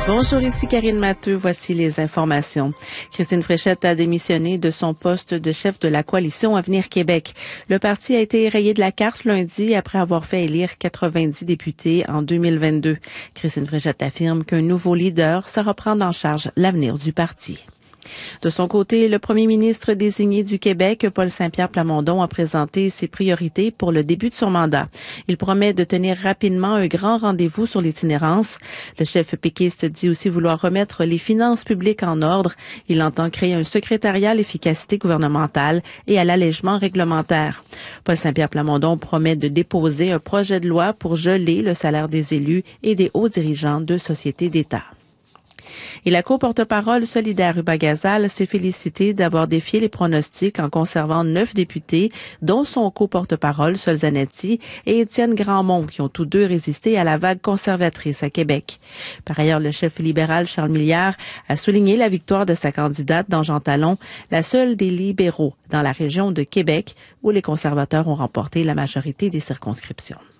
Bonjour, ici Karine Matteux. Voici les informations. Christine Fréchette a démissionné de son poste de chef de la coalition Avenir Québec. Le parti a été rayé de la carte lundi après avoir fait élire 90 députés en 2022. Christine Fréchette affirme qu'un nouveau leader saura prendre en charge l'avenir du parti. De son côté, le premier ministre désigné du Québec, Paul Saint-Pierre Plamondon, a présenté ses priorités pour le début de son mandat. Il promet de tenir rapidement un grand rendez-vous sur l'itinérance. Le chef péquiste dit aussi vouloir remettre les finances publiques en ordre. Il entend créer un secrétariat à l'efficacité gouvernementale et à l'allègement réglementaire. Paul Saint-Pierre Plamondon promet de déposer un projet de loi pour geler le salaire des élus et des hauts dirigeants de sociétés d'État. Et la co-porte-parole solidaire Ruba Gazal s'est félicitée d'avoir défié les pronostics en conservant 9 députés, dont son co-porte-parole Sol Zanetti et Étienne Grandmont, qui ont tous deux résisté à la vague conservatrice à Québec. Par ailleurs, le chef libéral Charles Milliard a souligné la victoire de sa candidate dans Jean Talon, la seule des libéraux dans la région de Québec, où les conservateurs ont remporté la majorité des circonscriptions.